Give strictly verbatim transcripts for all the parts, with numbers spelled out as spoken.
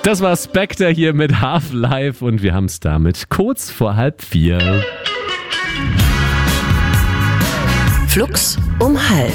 Das war Spectre hier mit Half-Life und wir haben es damit kurz vor halb vier. Flux um halb.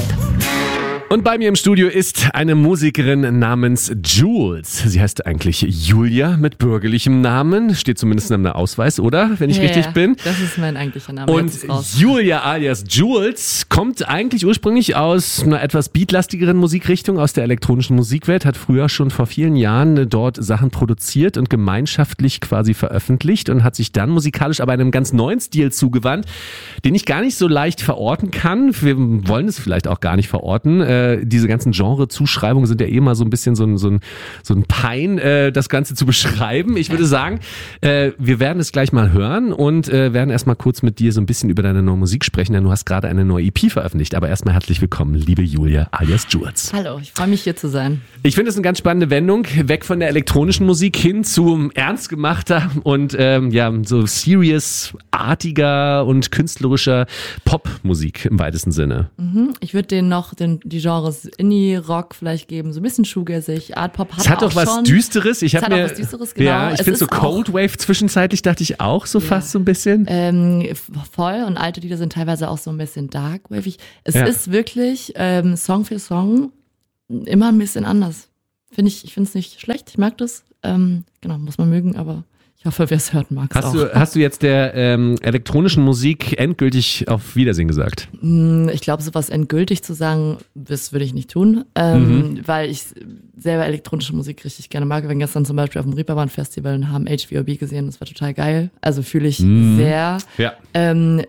Und bei mir im Studio ist eine Musikerin namens Jules. Sie heißt eigentlich Julia mit bürgerlichem Namen. Steht zumindest in einem Ausweis, oder? Wenn ich ja, richtig bin. Das ist mein eigentlicher Name. Und Julia alias Jules kommt eigentlich ursprünglich aus einer etwas beatlastigeren Musikrichtung, aus der elektronischen Musikwelt, hat früher schon vor vielen Jahren dort Sachen produziert und gemeinschaftlich quasi veröffentlicht und hat sich dann musikalisch aber einem ganz neuen Stil zugewandt, den ich gar nicht so leicht verorten kann. Wir wollen es vielleicht auch gar nicht verorten. Diese ganzen Genre-Zuschreibungen sind ja eh mal so ein bisschen so ein, so ein, so ein Pein, äh, das Ganze zu beschreiben. Ich würde sagen, äh, wir werden es gleich mal hören und äh, werden erstmal kurz mit dir so ein bisschen über deine neue Musik sprechen, denn du hast gerade eine neue E P veröffentlicht. Aber erstmal herzlich willkommen, liebe Julia alias Jules. Hallo, ich freue mich hier zu sein. Ich finde es eine ganz spannende Wendung, weg von der elektronischen Musik hin zu ernst gemachter und ähm, ja so serious-artiger und künstlerischer Popmusik im weitesten Sinne. Mhm. Ich würde denen noch den, die Genres Indie-Rock vielleicht geben, so ein bisschen shoegazy, Art-Pop hat Es hat auch doch was schon. Düsteres. Ich es habe hat mir, auch was Düsteres, genau. Ja, ich Es finde so ist auch- Cold Wave zwischenzeitlich dachte ich auch so Ja. fast so ein bisschen. Ähm, voll und alte Lieder sind teilweise auch so ein bisschen dark-wavig. Es Ja. ist wirklich ähm, Song für Song immer ein bisschen anders. Finde ich, ich finde es nicht schlecht, ich mag das. Ähm, genau, muss man mögen, aber ich hoffe, wer es hört, mag es Hast auch. du, hast du jetzt der ähm, elektronischen Musik endgültig auf Wiedersehen gesagt? Mm, Ich glaube, sowas endgültig zu sagen, das würde ich nicht tun, ähm, weil ich selber elektronische Musik richtig gerne mag. Wir waren gestern zum Beispiel auf dem Reeperbahn Festival und haben H V O B gesehen, das war total geil. Also fühle ich sehr. Ja. Ähm,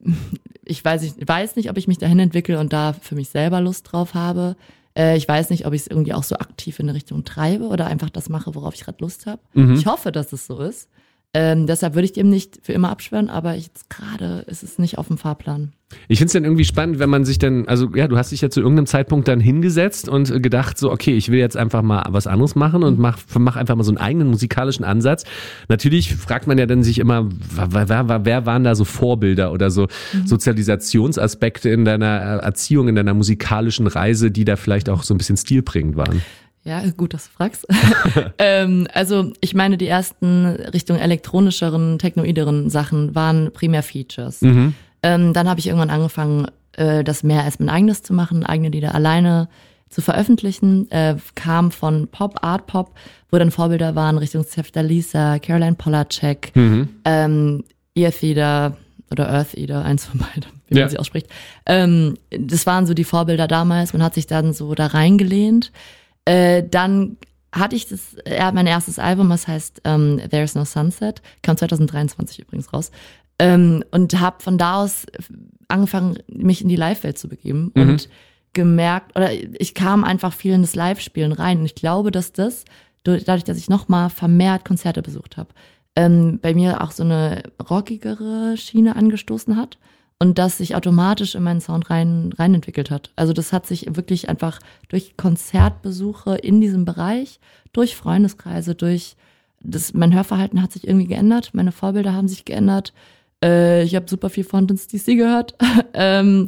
ich weiß nicht, weiß nicht, ob ich mich dahin entwickle und da für mich selber Lust drauf habe. Äh, ich weiß nicht, ob ich es irgendwie auch so aktiv in eine Richtung treibe oder einfach das mache, worauf ich gerade Lust habe. Ich hoffe, dass es so ist. Ähm, deshalb würde ich dem nicht für immer abschwören, aber jetzt gerade ist es nicht auf dem Fahrplan. Ich finde es dann irgendwie spannend, wenn man sich dann, also ja, du hast dich ja zu irgendeinem Zeitpunkt dann hingesetzt und äh, gedacht so, okay, ich will jetzt einfach mal was anderes machen und mach, mach einfach mal so einen eigenen musikalischen Ansatz. Natürlich fragt man ja dann sich immer, wer, wer, wer, wer waren da so Vorbilder oder so Sozialisationsaspekte in deiner Erziehung, in deiner musikalischen Reise, die da vielleicht auch so ein bisschen stilprägend waren? Ja, gut, dass du fragst. ähm, also ich meine, die ersten Richtung elektronischeren, technoideren Sachen waren primär Features. Mhm. Ähm, dann habe ich irgendwann angefangen, äh, das mehr als mein eigenes zu machen, eigene Lieder alleine zu veröffentlichen. Äh, kam von Pop, Art Pop, wo dann Vorbilder waren Richtung Sefta Lisa, Caroline Polacek, Mhm. ähm, Earth Eater oder Earth Eater, eins von beiden, wie Ja. man sie ausspricht. Ähm, das waren so die Vorbilder damals. Man hat sich dann so da reingelehnt. Äh, dann hatte ich das, ja, mein erstes Album, das heißt ähm, There's No Sunset, kam zwanzig dreiundzwanzig übrigens raus. Ähm, und habe von da aus angefangen, mich in die Live-Welt zu begeben Mhm. und gemerkt, oder ich kam einfach viel in das Live-Spielen rein. Und ich glaube, dass das, dadurch, dass ich nochmal vermehrt Konzerte besucht habe, ähm, bei mir auch so eine rockigere Schiene angestoßen hat. Und das sich automatisch in meinen Sound rein, rein entwickelt hat. Also das hat sich wirklich einfach durch Konzertbesuche in diesem Bereich, durch Freundeskreise, durch das, mein Hörverhalten hat sich irgendwie geändert, meine Vorbilder haben sich geändert. Äh, ich habe super viel von D C gehört. ähm,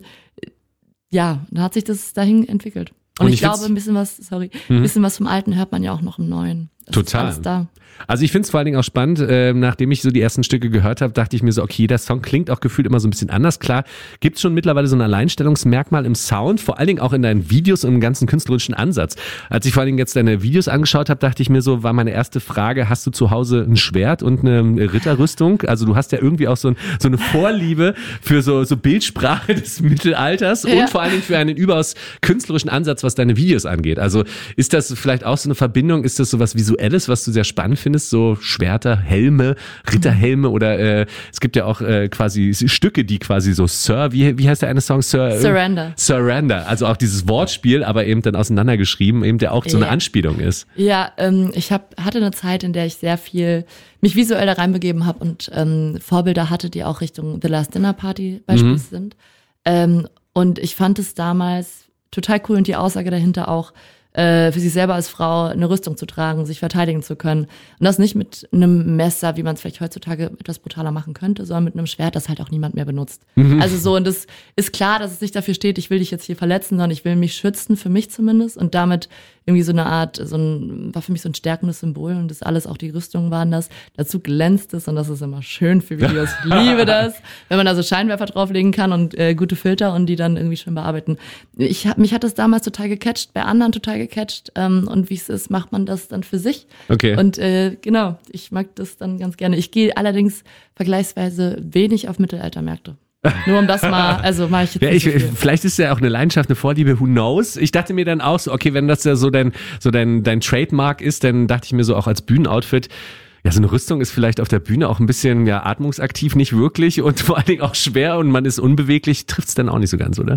ja, da hat sich das dahin entwickelt. Und, Und ich, ich glaube, find's- ein bisschen was, sorry, ein bisschen was vom Alten hört man ja auch noch im Neuen. Das Total. Ist alles da. Also ich finde es vor allen Dingen auch spannend, äh, nachdem ich so die ersten Stücke gehört habe, dachte ich mir so, okay, der Song klingt auch gefühlt immer so ein bisschen anders. Klar, gibt es schon mittlerweile so ein Alleinstellungsmerkmal im Sound, vor allen Dingen auch in deinen Videos und im ganzen künstlerischen Ansatz. Als ich vor allen Dingen jetzt deine Videos angeschaut habe, dachte ich mir so, war meine erste Frage, hast du zu Hause ein Schwert und eine Ritterrüstung? Also du hast ja irgendwie auch so, ein, so eine Vorliebe für so, so Bildsprache des Mittelalters Ja. und vor allen Dingen für einen überaus künstlerischen Ansatz, was deine Videos angeht. Also ist das vielleicht auch so eine Verbindung, ist das so was Visuelles, was du sehr spannend findest, so Schwerter, Helme, Ritterhelme oder äh, es gibt ja auch äh, quasi Stücke, die quasi so Sir, wie, wie heißt der eine Song? Sir, Surrender. Surrender, also auch dieses Wortspiel, aber eben dann auseinandergeschrieben, eben der auch so eine Ja. Anspielung ist. Ja, ähm, ich hab, hatte eine Zeit, in der ich sehr viel mich visuell da reinbegeben habe und ähm, Vorbilder hatte, die auch Richtung The Last Dinner Party beispielsweise sind. Ähm, und ich fand es damals total cool und die Aussage dahinter auch, äh, für sich selber als Frau eine Rüstung zu tragen, sich verteidigen zu können. Und das nicht mit einem Messer, wie man es vielleicht heutzutage etwas brutaler machen könnte, sondern mit einem Schwert, das halt auch niemand mehr benutzt. Mhm. Also so, und das ist klar, dass es nicht dafür steht, ich will dich jetzt hier verletzen, sondern ich will mich schützen, für mich zumindest. Und damit irgendwie so eine Art, so ein, war für mich so ein stärkendes Symbol und das alles, auch die Rüstungen waren das. Dazu glänzt es und das ist immer schön für Videos. Ich liebe das, wenn man da so Scheinwerfer drauflegen kann und äh, gute Filter und die dann irgendwie schön bearbeiten. Ich hab, mich hat das damals total gecatcht, bei anderen total gecatcht ähm, und wie es ist, macht man das dann für sich. Okay. Und äh, genau, ich mag das dann ganz gerne. Ich gehe allerdings vergleichsweise wenig auf Mittelaltermärkte. Nur um das mal, also mache ich jetzt ja, nicht ich, so viel. Vielleicht ist ja auch eine Leidenschaft, eine Vorliebe, who knows. Ich dachte mir dann auch so, okay, wenn das ja so dein, so dein, dein Trademark ist, dann dachte ich mir so auch als Bühnenoutfit, ja, so eine Rüstung ist vielleicht auf der Bühne auch ein bisschen ja atmungsaktiv, nicht wirklich und vor allen Dingen auch schwer und man ist unbeweglich. Trifft's dann auch nicht so ganz, oder?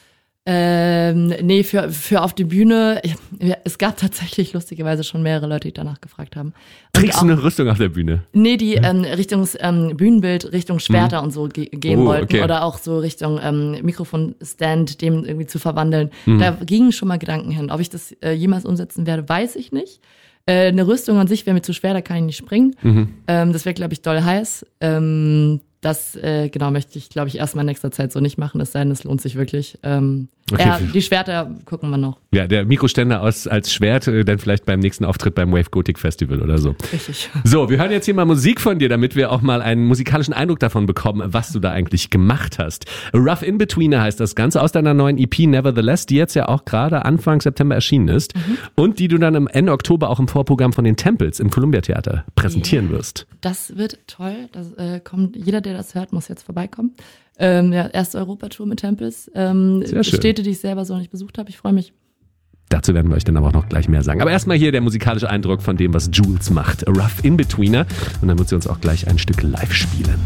Ähm, nee, für, für auf die Bühne, ja, es gab tatsächlich lustigerweise schon mehrere Leute, die danach gefragt haben. Und Trägst auch, du eine Rüstung auf der Bühne? Nee, die ähm, Richtung ähm, Bühnenbild, Richtung Schwerter mhm. und so ge- gehen oh, wollten okay. oder auch so Richtung ähm, Mikrofonstand, dem irgendwie zu verwandeln. Mhm. Da gingen schon mal Gedanken hin. Ob ich das äh, jemals umsetzen werde, weiß ich nicht. Äh, eine Rüstung an sich wäre mir zu schwer, da kann ich nicht springen. Mhm. Ähm, das wäre, glaube ich, doll heiß. Ähm, Das, äh, genau, möchte ich, glaube ich, erstmal in nächster Zeit so nicht machen, es sei denn, es lohnt sich wirklich. Ähm, okay. Ja, die Schwerter gucken wir noch. Ja, der Mikroständer aus, als Schwert, äh, dann vielleicht beim nächsten Auftritt beim Wave Gothic Festival oder so. Richtig. So, wir hören jetzt hier mal Musik von dir, damit wir auch mal einen musikalischen Eindruck davon bekommen, was du da eigentlich gemacht hast. Rough In-Betweener heißt das Ganze aus deiner neuen E P Nevertheless, die jetzt ja auch gerade Anfang September erschienen ist mhm. und die du dann am Ende Oktober auch im Vorprogramm von den Temples im Columbia Theater präsentieren yeah. wirst. Das wird toll. Das äh, kommt, jeder, der das hört, muss jetzt vorbeikommen. Ähm, ja, erste Europatour mit Temples. Ähm, Städte, die ich selber so nicht besucht habe. Ich freue mich. Dazu werden wir euch dann aber auch noch gleich mehr sagen. Aber erstmal hier der musikalische Eindruck von dem, was Jules macht. Rough In-Betweener. Und dann wird sie uns auch gleich ein Stück live spielen.